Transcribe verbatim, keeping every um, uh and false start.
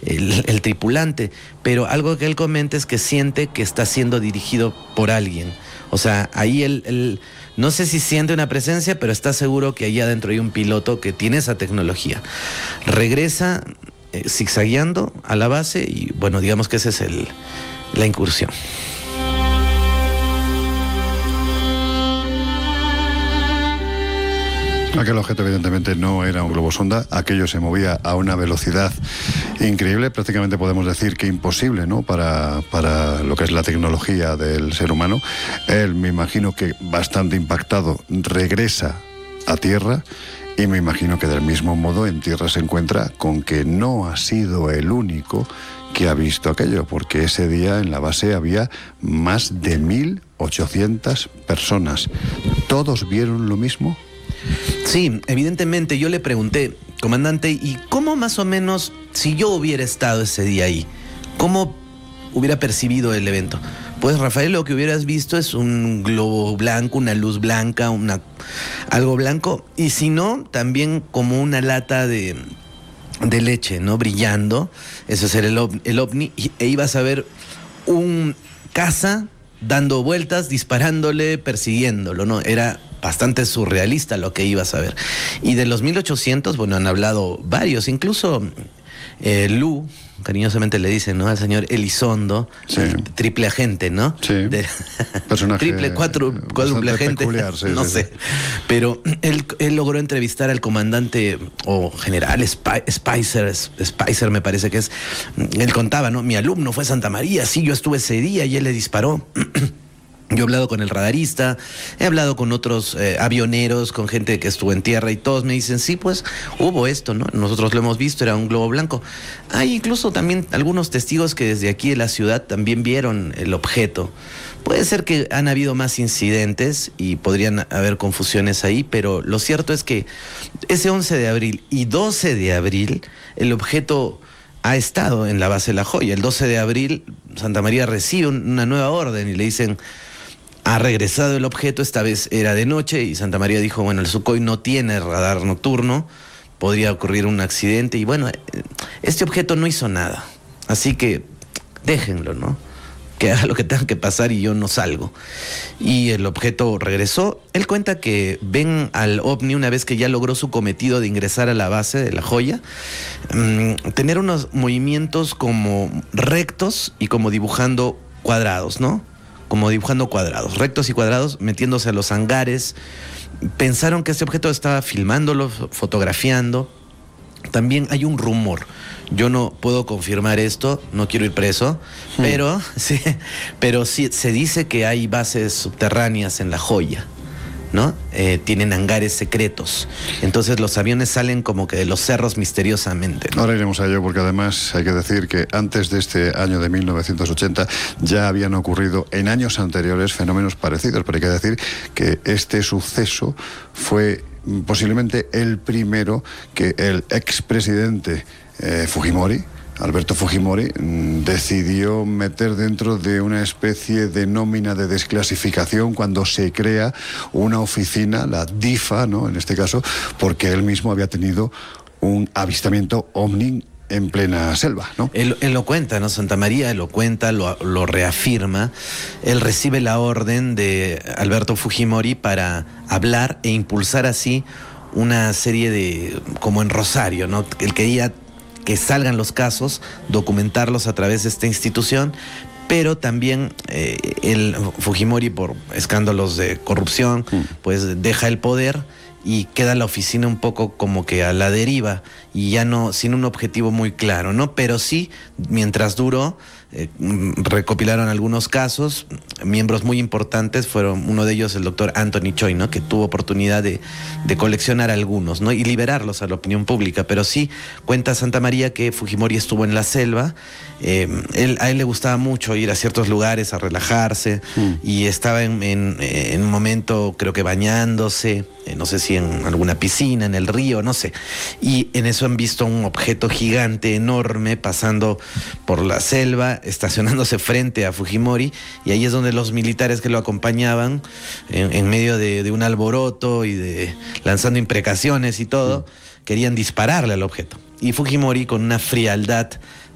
el, el tripulante, pero algo que él comenta es que siente que está siendo dirigido por alguien. O sea, ahí él, él no sé si siente una presencia, pero está seguro que ahí adentro hay un piloto que tiene esa tecnología. Regresa eh, zigzagueando a la base y bueno, digamos que esa es el, la incursión. Aquel objeto evidentemente no era un globo sonda, aquello se movía a una velocidad increíble, prácticamente podemos decir que imposible, ¿no? Para, para lo que es la tecnología del ser humano. Él, me imagino que bastante impactado, regresa a tierra y me imagino que del mismo modo en tierra se encuentra con que no ha sido el único que ha visto aquello, porque ese día en la base había más de mil ochocientas personas. ¿Todos vieron lo mismo? Sí, evidentemente yo le pregunté, comandante, ¿y cómo más o menos, si yo hubiera estado ese día ahí, cómo hubiera percibido el evento? Pues Rafael, lo que hubieras visto es un globo blanco, una luz blanca, una, algo blanco, y si no, también como una lata de, de leche, ¿no? Brillando, ese es el, el ovni, y, e ibas a ver un caza dando vueltas, disparándole, persiguiéndolo, ¿no? Era bastante surrealista lo que ibas a ver. Y de los mil ochocientos, bueno, han hablado varios, incluso eh, Lu, cariñosamente le dicen, ¿no? Al señor Elizondo, sí. Triple agente, ¿no? Sí. De, Personaje triple, cuatro, cuádruple agente, sí, no sí, sé. Sí. Pero él, él logró entrevistar al comandante o general Sp- Spicer, Spicer me parece que es. Él contaba, ¿no? Mi alumno fue a Santa María, sí, yo estuve ese día y él le disparó. Yo he hablado con el radarista, he hablado con otros eh, avioneros, con gente que estuvo en tierra y todos me dicen, sí, pues hubo esto, ¿no? Nosotros lo hemos visto, era un globo blanco. Hay incluso también algunos testigos que desde aquí de la ciudad también vieron el objeto. Puede ser que han habido más incidentes y podrían haber confusiones ahí, pero lo cierto es que ese once de abril y doce de abril el objeto ha estado en la base de La Joya. El doce de abril Santa María recibe una nueva orden y le dicen, ha regresado el objeto, esta vez era de noche y Santa María dijo, bueno, el Sukhoi no tiene radar nocturno, podría ocurrir un accidente y bueno, este objeto no hizo nada, así que déjenlo, ¿no? Que haga lo que tenga que pasar y yo no salgo. Y el objeto regresó. Él cuenta que ven al ovni una vez que ya logró su cometido de ingresar a la base de La Joya, mmm, tener unos movimientos como rectos y como dibujando cuadrados, ¿no? Como dibujando cuadrados, rectos y cuadrados, metiéndose a los hangares. Pensaron que este objeto estaba filmándolo, fotografiando. También hay un rumor, yo no puedo confirmar esto, no quiero ir preso, hmm. pero, sí, pero sí se dice que hay bases subterráneas en La Joya, ¿no? Eh, tienen hangares secretos, entonces los aviones salen como que de los cerros misteriosamente, ¿no? Ahora iremos a ello porque además hay que decir que antes de este año de mil novecientos ochenta ya habían ocurrido en años anteriores fenómenos parecidos, pero hay que decir que este suceso fue posiblemente el primero que el expresidente eh, Fujimori, Alberto Fujimori, mmm, decidió meter dentro de una especie de nómina de desclasificación cuando se crea una oficina, la DIFA, ¿no? En este caso, porque él mismo había tenido un avistamiento ovni en plena selva, ¿no? Él, él lo cuenta, ¿no? Santa María lo cuenta, lo, lo reafirma. Él recibe la orden de Alberto Fujimori para hablar e impulsar así una serie de, como en Rosario, ¿no? Él quería que salgan los casos, documentarlos a través de esta institución, pero también eh, el Fujimori, por escándalos de corrupción, mm. pues deja el poder y queda la oficina un poco como que a la deriva y ya no, sin un objetivo muy claro, ¿no? Pero sí, mientras duró, eh, recopilaron algunos casos, miembros muy importantes, fueron uno de ellos el doctor Anthony Choi, ¿no? Que tuvo oportunidad de, de coleccionar algunos, ¿no? Y liberarlos a la opinión pública, pero sí, cuenta Santa María que Fujimori estuvo en la selva, eh, él, a él le gustaba mucho ir a ciertos lugares a relajarse mm. y estaba en, en, en un momento, creo que bañándose, eh, no sé si en alguna piscina, en el río, no sé, y en eso han visto un objeto gigante, enorme, pasando por la selva, estacionándose frente a Fujimori, y ahí es donde los militares que lo acompañaban, en, en medio de, de un alboroto y de lanzando imprecaciones y todo, mm. querían dispararle al objeto. Y Fujimori, con una frialdad